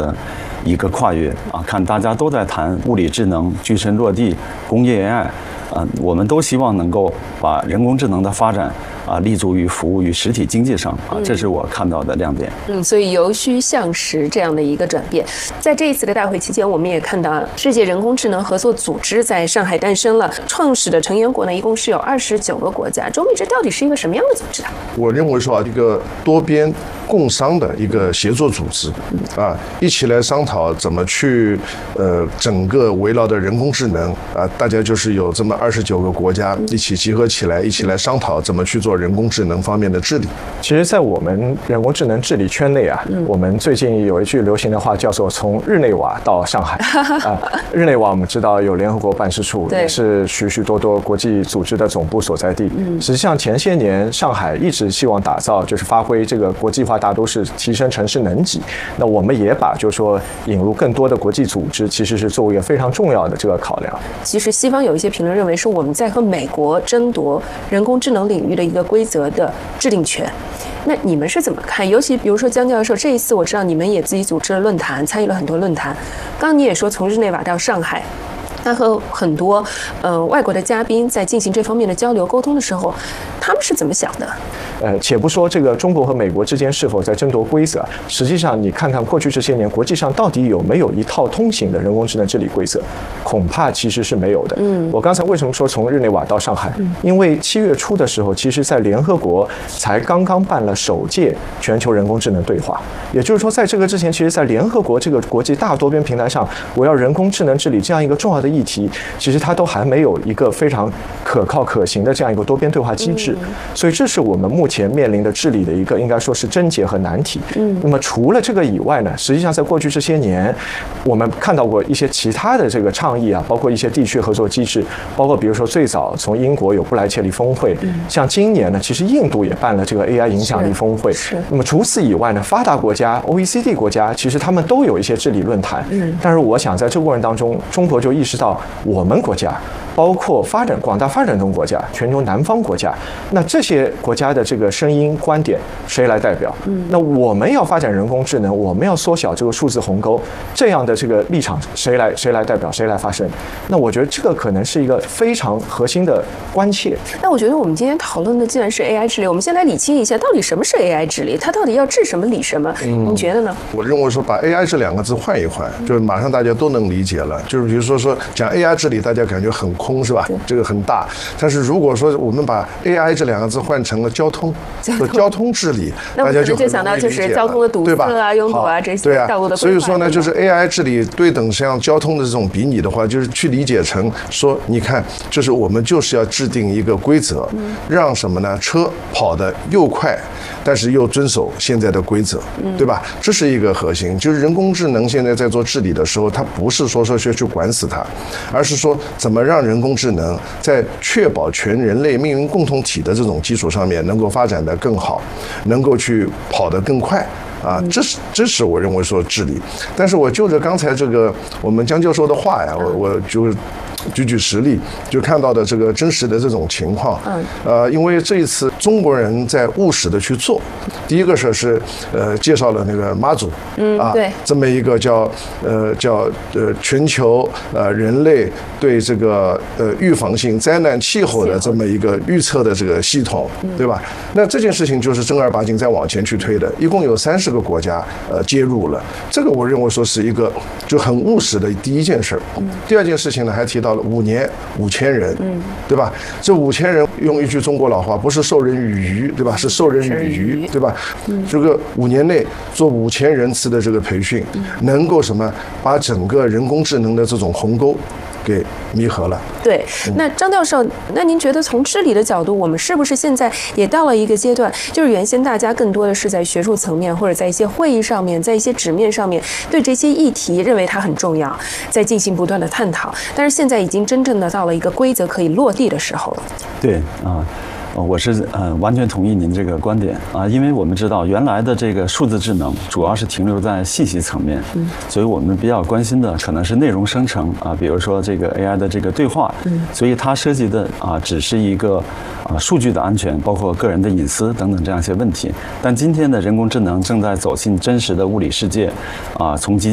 的一个跨越啊！看大家都在谈物理智能、具身落地、工业 AI。我们都希望能够把人工智能的发展立足于服务于实体经济上啊，这是我看到的亮点。 所以由虚向实这样的一个转变，在这一次的大会期间，我们也看到世界人工智能合作组织在上海诞生了，创始的成员国呢一共是有29个国家。周秘这到底是一个什么样的组织啊？ 我认为说一个多边共商的一个协作组织一起来商讨怎么去整个围绕的人工智能大家就是有这么29个国家一起集合起来，一起来商讨怎么去做人工智能方面的治理。 其实，在我们人工智能治理圈内我们最近有一句流行的话叫做"从日内瓦到上海"日内瓦我们知道有联合国办事处，也是许许多多国际组织的总部所在地。实际上，前些年上海一直希望打造就是发挥这个国际化大都市，提升城市能级。那我们也把就是说引入更多的国际组织，其实是作为一个非常重要的这个考量。 其实西方有一些评论认为是我们在和美国争夺人工智能领域的一个规则的制定权。那你们是怎么看？尤其比如说江教授，这一次我知道你们也自己组织了论坛，参与了很多论坛。刚刚你也说从日内瓦到上海，他和很多外国的嘉宾在进行这方面的交流沟通的时候，他们是怎么想的？ 且不说这个中国和美国之间是否在争夺规则，实际上你看看过去这些年，国际上到底有没有一套通行的人工智能治理规则？恐怕其实是没有的。我刚才为什么说从日内瓦到上海？因为7月初的时候，其实在联合国才刚刚办了首届全球人工智能对话。也就是说，在这个之前，其实在联合国这个国际大多边平台上，围绕人工智能治理这样一个重要的议题，其实它都还没有一个非常可靠可行的这样一个多边对话机制。所以这是我们目前面临的治理的一个应该说是症结和难题。那么除了这个以外呢，实际上在过去这些年，我们看到过一些其他的这个倡议包括一些地区合作机制，包括比如说最早从英国有布莱切利峰会，像今年呢，其实印度也办了这个 AI 影响力峰会。那么除此以外呢，发达国家、OECD 国家，其实他们都有一些治理论坛。但是我想在这个过程当中，中国就意识到我们国家，包括广大发展中国家、全球南方国家，那这些国家的这个声音观点谁来代表？那我们要发展人工智能，我们要缩小这个数字鸿沟，这样的这个立场谁来代表？谁来发声？那我觉得这个可能是一个非常核心的关切。 那我觉得我们今天讨论的既然是 AI 治理，我们先来理清一下，到底什么是 AI 治理？它到底要治什么理什么？你觉得呢？ 我认为说把 AI 这2个字换一换，就马上大家都能理解了。就是比如说讲 AI 治理，大家感觉很空是吧？这个很大。但是如果说我们把 AI 这2个字换成了交通治理， 大家就想到就是交通的堵塞拥堵这些道路的规划。 所以说呢，就是 AI 治理对等像交通的这种比拟的话，就是去理解成说，你看，就是我们就是要制定一个规则，让什么呢？车跑得又快，但是又遵守现在的规则，对吧？这是一个核心。就是人工智能现在在做治理的时候，它不是说去管死它，而是说怎么让人工智能在确保全人类命运共同体的这种基础上面，能够发展得更好，能够去跑得更快。这是我认为说治理。但是我就着刚才这个我们江教授的话呀，我就举实例，就看到的这个真实的这种情况。因为这一次中国人在务实的去做。第一个是介绍了那个妈祖对， 这么一个叫全球人类对这个预防性灾难气候的这么一个预测的这个系统，对吧？那这件事情就是正儿八经再往前去推的，一共有30个国家接入了。这个我认为说是一个就很务实的第一件事。第二件事情呢，还提到了5年5000人，对吧？这5000人用一句中国老话，不是授人以鱼，对吧？是授人以渔，对吧？这个5年内做5000人次的这个培训，能够什么把整个人工智能的这种鸿沟给弥合了。 对，那张教授，那您觉得从治理的角度，我们是不是现在也到了一个阶段，就是原先大家更多的是在学术层面，或者在一些会议上面，在一些纸面上面对这些议题认为它很重要，在进行不断的探讨，但是现在已经真正的到了一个规则可以落地的时候了。 对我是完全同意您这个观点因为我们知道原来的这个数字智能主要是停留在信息层面，所以我们比较关心的可能是内容生成比如说这个 AI 的这个对话，所以它涉及的只是一个数据的安全，包括个人的隐私等等这样一些问题。但今天的人工智能正在走进真实的物理世界从